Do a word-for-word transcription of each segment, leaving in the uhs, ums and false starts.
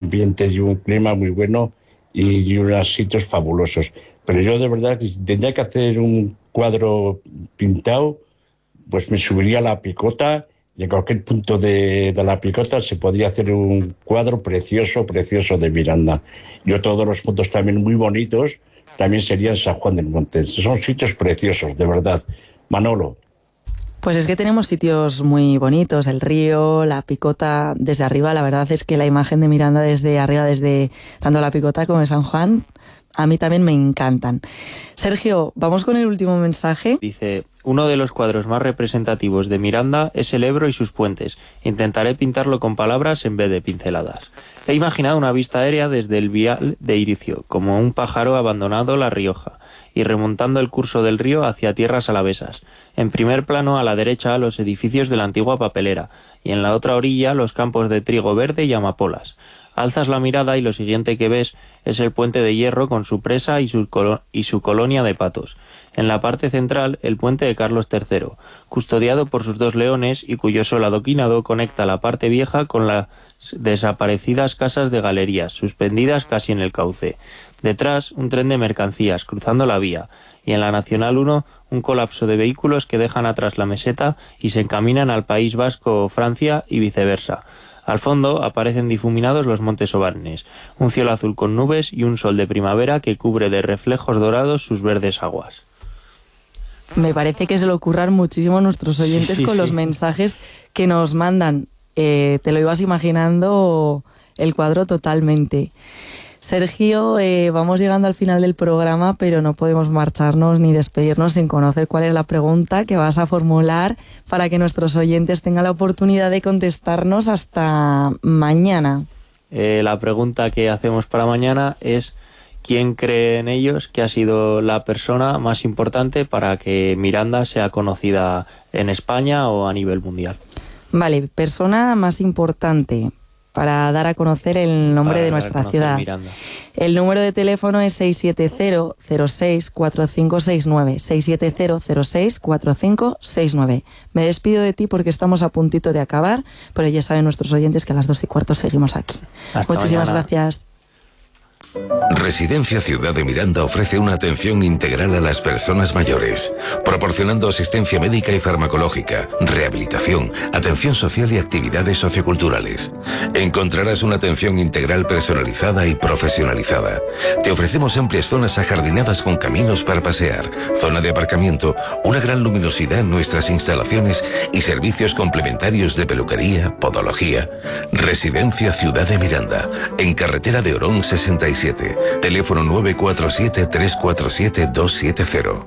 ambiente y un clima muy bueno y, y unos sitios fabulosos. Pero yo de verdad, que si tendría que hacer un cuadro pintado, pues me subiría a la Picota y en cualquier punto de, de la Picota se podría hacer un cuadro precioso, precioso de Miranda. Yo todos los puntos también muy bonitos, también serían San Juan del Monte. Son sitios preciosos, de verdad. Manolo. Pues es que tenemos sitios muy bonitos, el río, la Picota desde arriba. La verdad es que la imagen de Miranda desde arriba, desde tanto la Picota como de San Juan, a mí también me encantan. Sergio, vamos con el último mensaje. Dice, uno de los cuadros más representativos de Miranda es el Ebro y sus puentes. Intentaré pintarlo con palabras en vez de pinceladas. He imaginado una vista aérea desde el vial de Iricio, como un pájaro abandonado La Rioja, y remontando el curso del río hacia tierras alavesas. En primer plano, a la derecha, los edificios de la antigua papelera, y en la otra orilla, los campos de trigo verde y amapolas. Alzas la mirada y lo siguiente que ves es el puente de hierro con su presa y su, colo- y su colonia de patos. En la parte central, el puente de Carlos tercero, custodiado por sus dos leones y cuyo sol adoquinado conecta la parte vieja con las desaparecidas casas de galerías, suspendidas casi en el cauce. Detrás, un tren de mercancías cruzando la vía, y en la Nacional uno, un colapso de vehículos que dejan atrás la meseta y se encaminan al País Vasco o Francia y viceversa. Al fondo aparecen difuminados los montes Obarnes, un cielo azul con nubes y un sol de primavera que cubre de reflejos dorados sus verdes aguas. Me parece que se lo ocurran muchísimo a nuestros oyentes sí, sí, con sí. los mensajes que nos mandan. Eh, te lo ibas imaginando el cuadro totalmente. Sergio, eh, vamos llegando al final del programa, pero no podemos marcharnos ni despedirnos sin conocer cuál es la pregunta que vas a formular para que nuestros oyentes tengan la oportunidad de contestarnos hasta mañana. Eh, la pregunta que hacemos para mañana es ¿quién cree en ellos que ha sido la persona más importante para que Miranda sea conocida en España o a nivel mundial? Vale, persona más importante para dar a conocer el nombre Para de dar a nuestra conocer ciudad. Miranda. El número de teléfono es seis siete cero, cero seis, cuatro cinco seis nueve, seis siete cero, cero seis, cuatro cinco seis nueve. Me despido de ti porque estamos a puntito de acabar, pero ya saben nuestros oyentes que a las dos y cuarto seguimos aquí. Hasta Muchísimas mañana. gracias. Residencia Ciudad de Miranda ofrece una atención integral a las personas mayores, proporcionando asistencia médica y farmacológica, rehabilitación, atención social y actividades socioculturales. Encontrarás una atención integral personalizada y profesionalizada. Te ofrecemos amplias zonas ajardinadas con caminos para pasear, zona de aparcamiento, una gran luminosidad en nuestras instalaciones y servicios complementarios de peluquería, podología. Residencia Ciudad de Miranda, en carretera de Orón sesenta y siete. Teléfono nueve cuatro siete, tres cuatro siete, dos siete cero.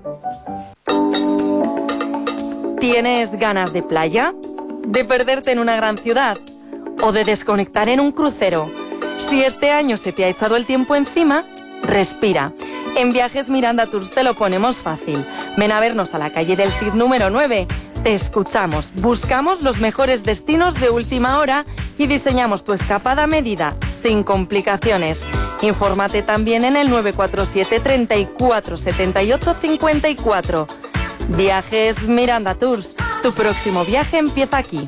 ¿Tienes ganas de playa? ¿De perderte en una gran ciudad? ¿O de desconectar en un crucero? Si este año se te ha echado el tiempo encima, respira. En Viajes Miranda Tours te lo ponemos fácil. Ven a vernos a la calle del Cid número nueve. Te escuchamos, buscamos los mejores destinos de última hora y diseñamos tu escapada a medida, sin complicaciones. Infórmate también en el nueve cuatro siete, treinta y cuatro, setenta y ocho, cincuenta y cuatro. Viajes Miranda Tours. Tu próximo viaje empieza aquí.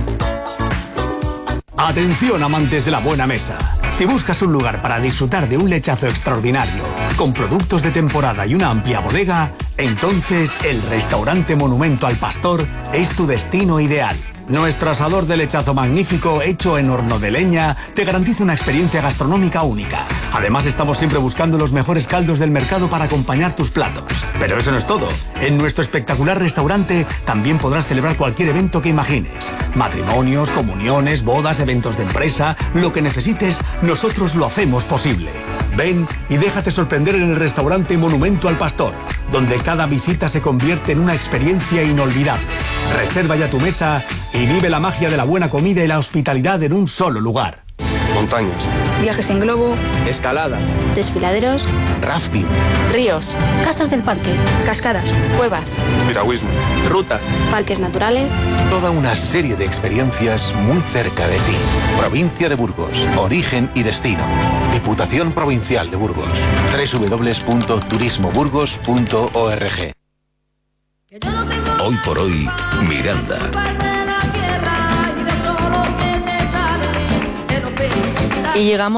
Atención, amantes de la buena mesa. Si buscas un lugar para disfrutar de un lechazo extraordinario, con productos de temporada y una amplia bodega, entonces el restaurante Monumento al Pastor es tu destino ideal. Nuestro asador de lechazo magnífico, hecho en horno de leña, te garantiza una experiencia gastronómica única. Además, estamos siempre buscando los mejores caldos del mercado para acompañar tus platos. Pero eso no es todo. En nuestro espectacular restaurante también podrás celebrar cualquier evento que imagines. Matrimonios, comuniones, bodas, eventos de empresa, lo que necesites, nosotros lo hacemos posible. Ven y déjate sorprender en el restaurante Monumento al Pastor, donde cada visita se convierte en una experiencia inolvidable. Reserva ya tu mesa y vive la magia de la buena comida y la hospitalidad en un solo lugar. Montañas, viajes en globo, escalada, desfiladeros, rafting, ríos, casas del parque, cascadas, cuevas, piragüismo, ruta, parques naturales. Toda una serie de experiencias muy cerca de ti. Provincia de Burgos, origen y destino. Diputación Provincial de Burgos. doble u doble u doble u punto turismo burgos punto org. Hoy por hoy, Miranda. Y llegamos